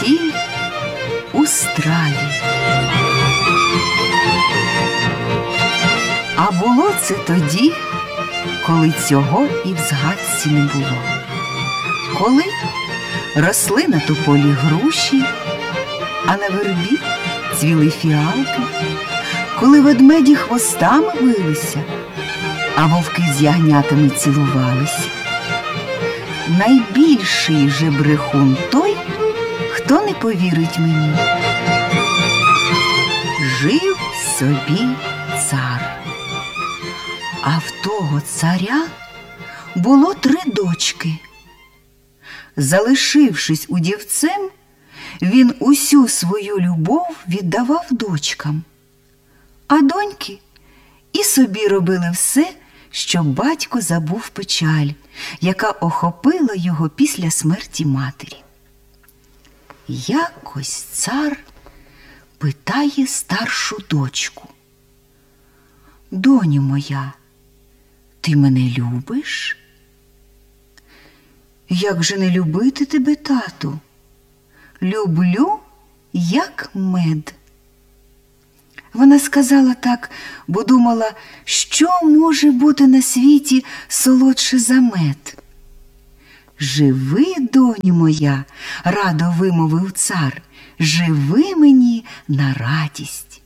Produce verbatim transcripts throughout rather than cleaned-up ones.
сіль у страві. А було це тоді, коли цього і в згадці не було. Коли росли на тополі груші, а на вербі цвіли фіалки, коли ведмеді хвостами билися, а вовки з ягнятами цілувалися. Найбільший же брехун той, хто не повірить мені. Жив собі цар. А в того царя було три дочки. Залишившись удівцем, він усю свою любов віддавав дочкам. А доньки і собі робили все, щоб батько забув печаль, яка охопила його після смерті матері. Якось цар питає старшу дочку: «Доню моя, ти мене любиш?» «Як же не любити тебе, тату? Люблю, як мед». Вона сказала так, бо думала, що може бути на світі солодше за мед. «Живи, доню моя», – радо вимовив цар, – «живи мені на радість».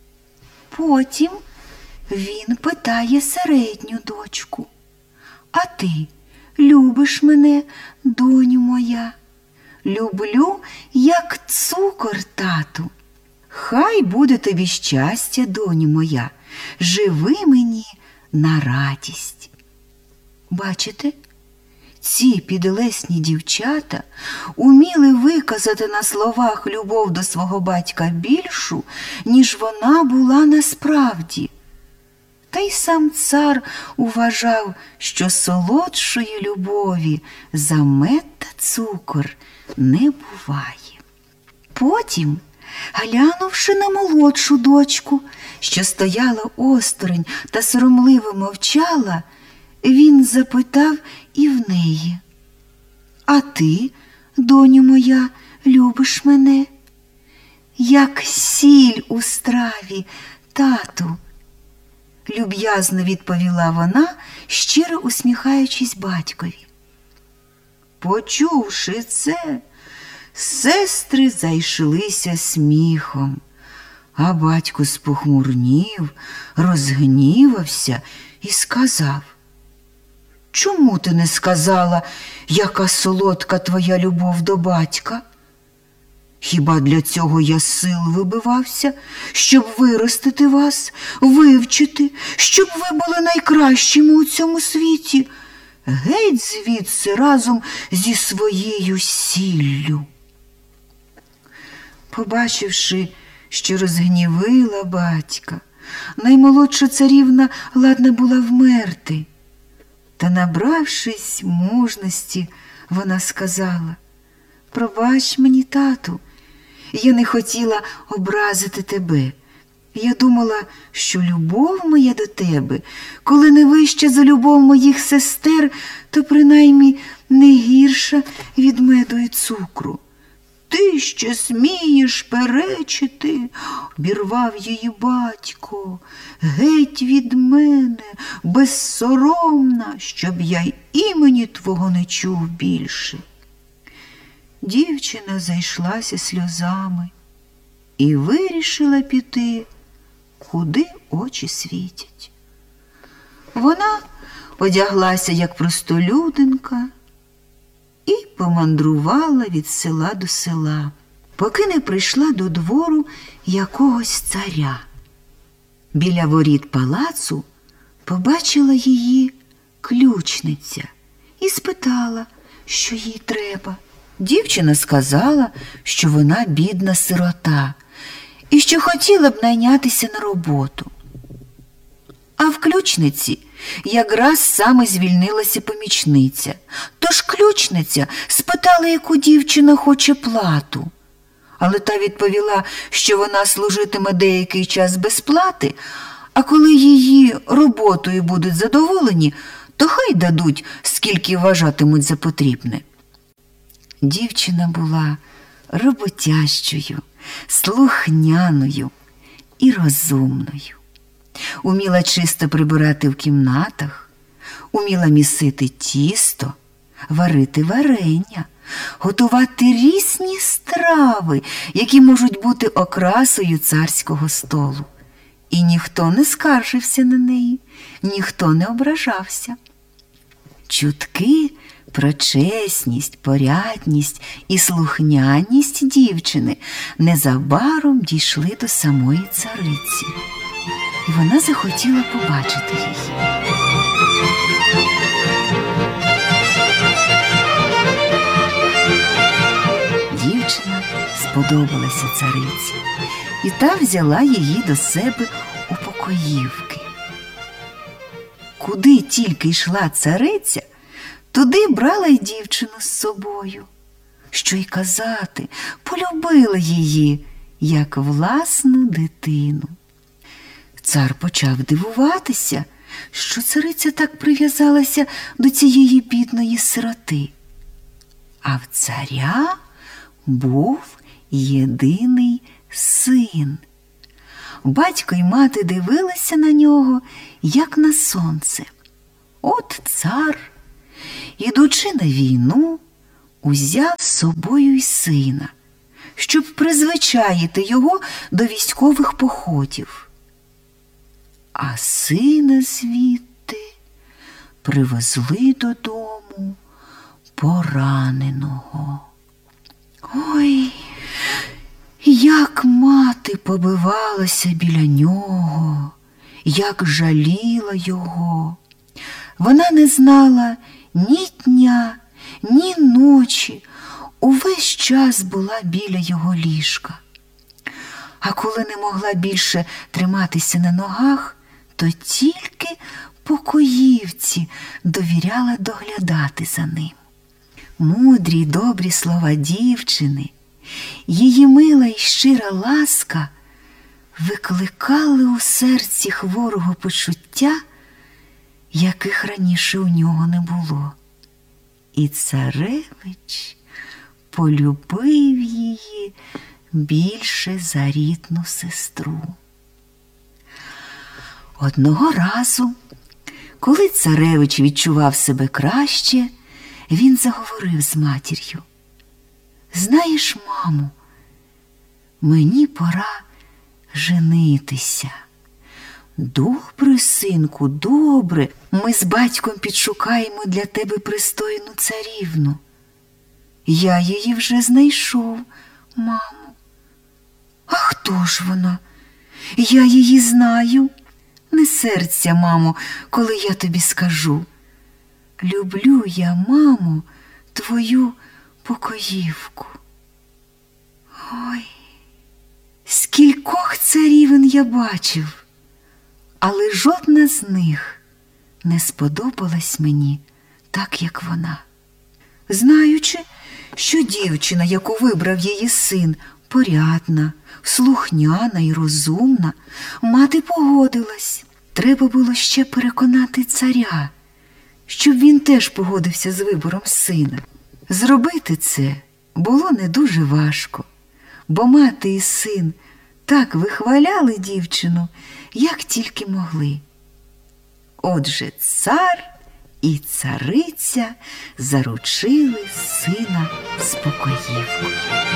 Потім він питає середню дочку: «А ти любиш мене, доню моя?» «Люблю, як цукор, тату». «Хай буде тобі щастя, доню моя, живи мені на радість». Бачите, ці підлесні дівчата уміли виказати на словах любов до свого батька більшу, ніж вона була насправді. Та й сам цар вважав, що солодшої любові за мед та цукор не буває. Потім, глянувши на молодшу дочку, що стояла осторонь та соромливо мовчала, він запитав і в неї: «А ти, доню моя, любиш мене?» «Як сіль у страві, тату», – люб'язно відповіла вона, щиро усміхаючись батькові. Почувши це, сестри зайшлися сміхом, а батько спохмурнів, розгнівався і сказав: «Чому ти не сказала, яка солодка твоя любов до батька? Хіба для цього я сил вибивався, щоб виростити вас, вивчити, щоб ви були найкращими у цьому світі? Геть звідси разом зі своєю сіллю». Побачивши, що розгнівила батька, наймолодша царівна ладна була вмерти. Та, набравшись мужності, вона сказала: «Пробач мені, тату, я не хотіла образити тебе. Я думала, що любов моя до тебе, коли не вища за любов моїх сестер, то принаймні не гірша від меду і цукру». «Ти ще смієш перечити?» – обірвав її батько. «Геть від мене, безсоромна, щоб я й імені твого не чув більше». Дівчина зайшлася сльозами і вирішила піти, куди очі світять. Вона одяглася, як простолюдинка, і помандрувала від села до села, поки не прийшла до двору якогось царя. Біля воріт палацу побачила її ключниця і спитала, що їй треба. Дівчина сказала, що вона бідна сирота і що хотіла б найнятися на роботу. А в ключниці якраз саме звільнилася помічниця. Тож ключниця спитала, яку дівчина хоче плату. Але та відповіла, що вона служитиме деякий час без плати, а коли її роботою будуть задоволені, то хай дадуть, скільки вважатимуть за потрібне. Дівчина була роботящою, слухняною і розумною. Уміла чисто прибирати в кімнатах, уміла місити тісто, варити варення, готувати різні страви, які можуть бути окрасою царського столу. І ніхто не скаржився на неї, ніхто не ображався. Чутки про чесність, порядність і слухняність дівчини незабаром дійшли до самої цариці, і вона захотіла побачити її. Дівчина сподобалася цариці, і та взяла її до себе у покоївки. Куди тільки йшла цариця, туди брала й дівчину з собою. Що й казати, полюбила її, як власну дитину. Цар почав дивуватися, що цариця так прив'язалася до цієї бідної сироти. А в царя був єдиний син. Батько й мати дивилися на нього, як на сонце. От цар, ідучи на війну, узяв з собою й сина, щоб призвичаїти його до військових походів. А сина звідти привезли додому пораненого. Ой, як мати побивалася біля нього, як жаліла його. Вона не знала ні дня, ні ночі, увесь час була біля його ліжка. А коли не могла більше триматися на ногах, то тільки покоївці довіряла доглядати за ним. Мудрі й добрі слова дівчини, її мила й щира ласка викликали у серці хворого почуття, яких раніше у нього не було. І царевич полюбив її більше за рідну сестру. Одного разу, коли царевич відчував себе краще, він заговорив з матір'ю. «Знаєш, мамо, мені пора женитися». «Добре, синку, добре, ми з батьком підшукаємо для тебе пристойну царівну». «Я її вже знайшов, мамо». «А хто ж вона? Я її знаю». «Не серця, мамо, коли я тобі скажу. Люблю я, мамо, твою покоївку». Ой, скількох царівен я бачив, але жодна з них не сподобалась мені так, як вона. Знаючи, що дівчина, яку вибрав її син, порядна, слухняна і розумна, мати погодилась. Треба було ще переконати царя, щоб він теж погодився з вибором сина. Зробити це було не дуже важко, бо мати і син так вихваляли дівчину, як тільки могли. Отже, цар і цариця заручили сина з покоївкою.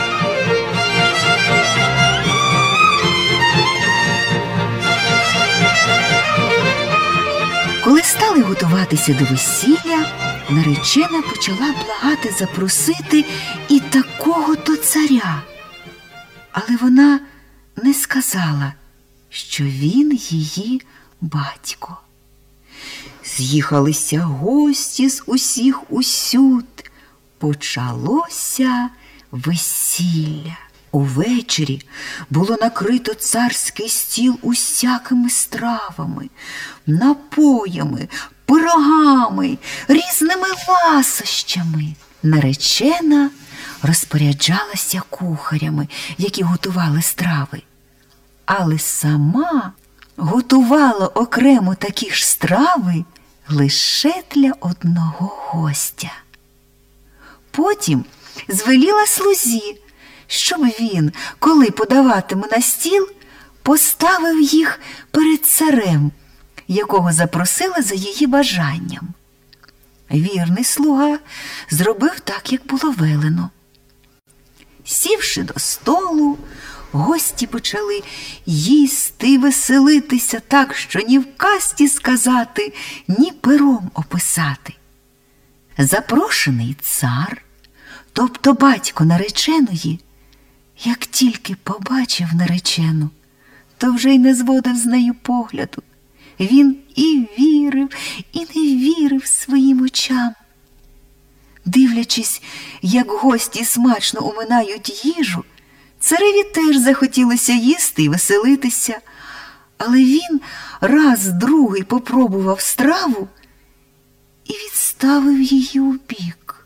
Коли стали готуватися до весілля, наречена почала благати запросити і такого-то царя. Але вона не сказала, що він її батько. З'їхалися гості з усіх усюд. Почалося весілля. Увечері було накрито царський стіл усякими стравами, напоями, пирогами, різними ласощами. Наречена розпоряджалася кухарями, які готували страви, але сама готувала окремо такі ж страви лише для одного гостя. Потім звеліла слузі, щоб він, коли подаватиме на стіл, поставив їх перед царем, якого запросила за її бажанням. Вірний слуга зробив так, як було велено. Сівши до столу, гості почали їсти і веселитися так, що ні в казці сказати, ні пером описати. Запрошений цар, тобто батько нареченої, як тільки побачив наречену, то вже й не зводив з нею погляду. Він і вірив, і не вірив своїм очам. Дивлячись, як гості смачно уминають їжу, цареві теж захотілося їсти і веселитися, але він раз другий попробував страву і відставив її убік.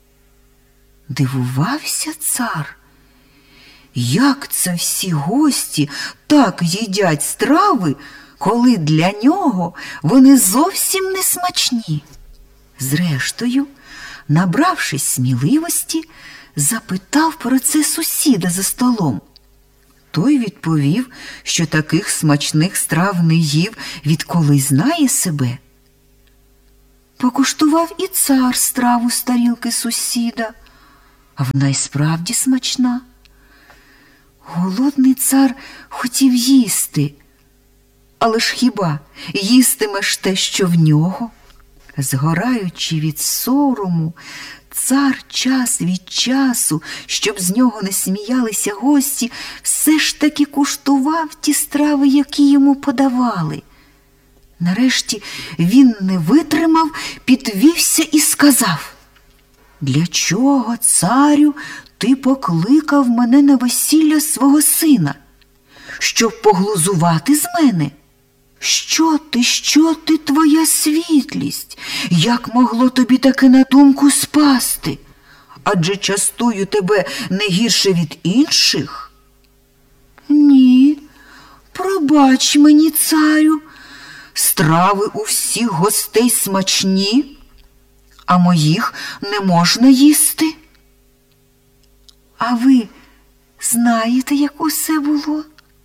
Дивувався цар, як це всі гості так їдять страви, коли для нього вони зовсім не смачні. Зрештою, набравшись сміливості, запитав про це сусіда за столом. Той відповів, що таких смачних страв не їв, відколи знає себе. Покуштував і цар страву з тарілки сусіда, а вона й справді смачна. Голодний цар хотів їсти, але ж хіба їстимеш те, що в нього? Згораючи від сорому, цар час від часу, щоб з нього не сміялися гості, все ж таки куштував ті страви, які йому подавали. Нарешті він не витримав, підвівся і сказав: «Для чого, царю, ти покликав мене на весілля свого сина? Щоб поглузувати з мене? Що ти, що ти, твоя світлість? Як могло тобі таки на думку спасти? Адже частую тебе не гірше від інших?» «Ні, пробач мені, царю, страви у всіх гостей смачні, а моїх не можна їсти». «А ви знаєте, як усе було?»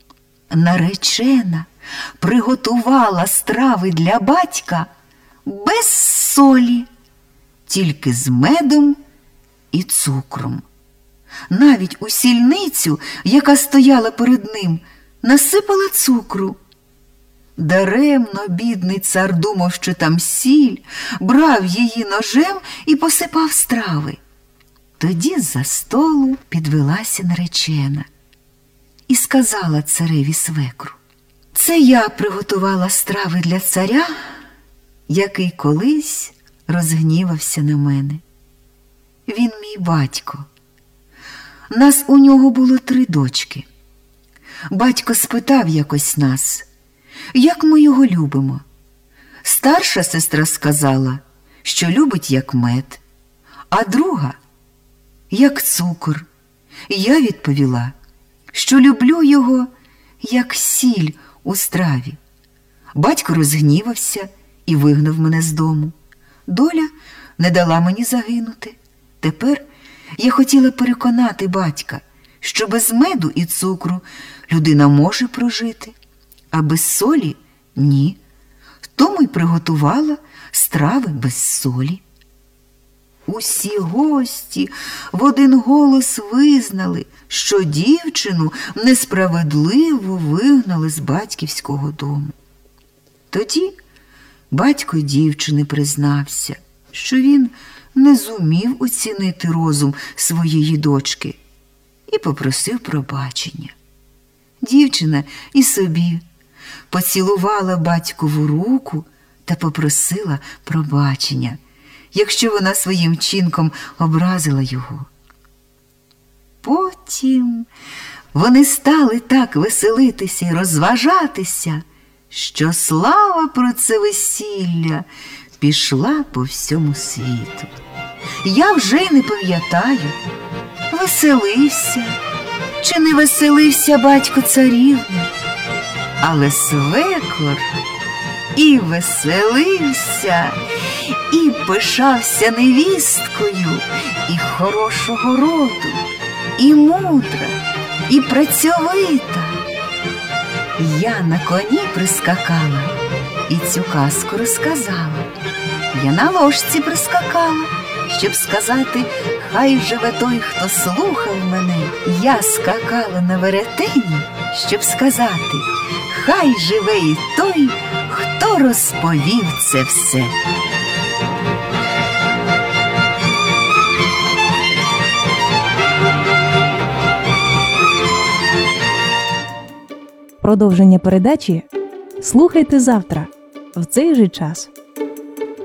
Наречена приготувала страви для батька без солі, тільки з медом і цукром. Навіть у сільницю, яка стояла перед ним, насипала цукру. Даремно бідний цар думав, що там сіль, брав її ножем і посипав страви. Тоді з-за столу підвелася наречена і сказала цареві свекру: «Це я приготувала страви для царя, який колись розгнівався на мене. Він мій батько. Нас у нього було три дочки. Батько спитав якось нас, як ми його любимо. Старша сестра сказала, що любить як мед, а друга – як цукор. Я відповіла, що люблю його як сіль у страві. Батько розгнівався і вигнав мене з дому. Доля не дала мені загинути. Тепер я хотіла переконати батька, що без меду і цукру людина може прожити, а без солі – ні. Тому й приготувала страви без солі». Усі гості в один голос визнали, що дівчину несправедливо вигнали з батьківського дому. Тоді батько дівчини признався, що він не зумів оцінити розум своєї дочки і попросив пробачення. Дівчина і собі поцілувала батькову руку та попросила пробачення, якщо вона своїм вчинком образила його. Потім вони стали так веселитися і розважатися, що слава про це весілля пішла по всьому світу. Я вже й не пам'ятаю, веселився чи не веселився батько царівни, але свекор і веселився, і пишався невісткою, і хорошого роду, і мудра, і працьовита. Я на коні прискакала і цю казку розказала. Я на ложці прискакала, щоб сказати, хай живе той, хто слухав мене. Я скакала на веретені, щоб сказати, хай живе і той, хто розповів це все. Продовження передачі слухайте завтра в цей же час.